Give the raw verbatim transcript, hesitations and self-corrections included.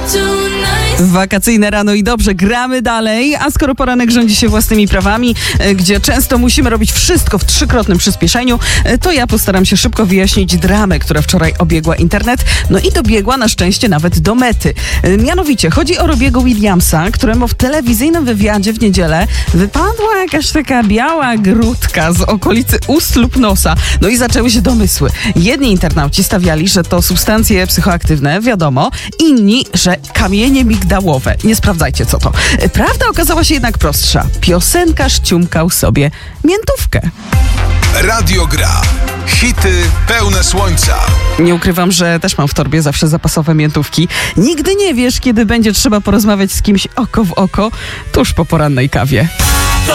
Wakacyjne rano i dobrze, gramy dalej, a skoro poranek rządzi się własnymi prawami, gdzie często musimy robić wszystko w trzykrotnym przyspieszeniu, to ja postaram się szybko wyjaśnić dramę, która wczoraj obiegła internet, no i dobiegła na szczęście nawet do mety. Mianowicie chodzi o Robbie'ego Williamsa, któremu w telewizyjnym wywiadzie w niedzielę wypadła jakaś taka biała grudka z okolicy ust lub nosa. No i zaczęły się domysły. Jedni internauci stawiali, że to substancje psychoaktywne, wiadomo, inni, że kamienie migdałowe. Nie sprawdzajcie, co to. Prawda okazała się jednak prostsza. Piosenkarz ciumkał sobie miętówkę. Radio Gra. Hity pełne słońca. Nie ukrywam, że też mam w torbie zawsze zapasowe miętówki. Nigdy nie wiesz, kiedy będzie trzeba porozmawiać z kimś oko w oko tuż po porannej kawie.